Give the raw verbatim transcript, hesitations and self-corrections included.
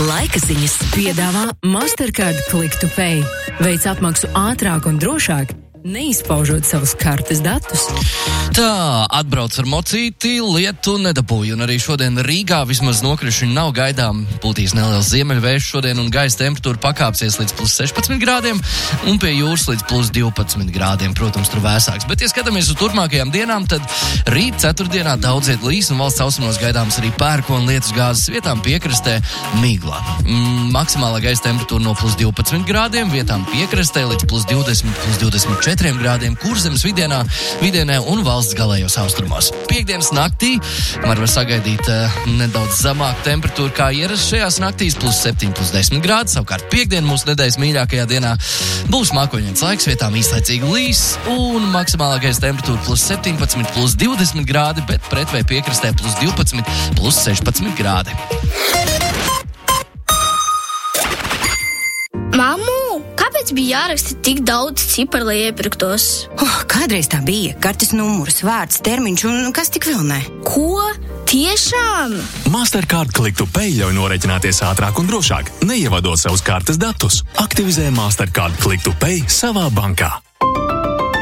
Laika ziņas piedāvā Mastercard Click to Pay. Veic apmaksu ātrāk un drošāk, neizpaužot savus kartes datus. Tā, atbrauc ar mocīti, lietu nedabūju, un arī šodien Rīgā vismaz nokrišņi nav gaidām. Būtīs neliels ziemeļvējš šodien, un gaisa temperatūra pakāpsies līdz plus sešpadsmit grādiem, un pie jūras līdz plus divpadsmit grādiem, protams, tur vēsāks. Bet, ja skatāmies uz turpmākajām dienām, tad rīt ceturtdienā daudziet līs, un valsts austrumos gaidāms arī pērkona lietus gāzes vietām piekrastē miglā. Mm, maksimālā gaisa temperatūra no plus divpadsmit grādiem, vietām piekrastē līdz plus divdesmit, plus divdesmit četriem grādiem, Kurzemes vidienā, vidienē un valsts galējos austrumos. Piektdienas naktī var var sagaidīt uh, nedaudz zemāku temperatūru kā ierasts šajās naktīs, plus septiņi, plus desmit grādi. Savukārt piekdien mūsu nedēļas mīļākajā dienā būs mākoņdienas laiks, vietām īslaicīgi līs un maksimālā gaisa temperatūra plus septiņpadsmit, plus divdesmit grādi, bet pretvēja piekrastē plus divpadsmit, plus sešpadsmit grādi. Mammu, kāpēc bija jāraksta tik daudz ciparu, lai iepirktos? Oh, kādreiz tā bija. Kartes numurs, vārds, termiņš un kas tik vēl ne. Ko? Tiešām? Mastercard Click to Pay ļauj norēķināties ātrāk un drošāk, neievadot savus kartes datus. Aktivizē Mastercard Click to Pay savā bankā.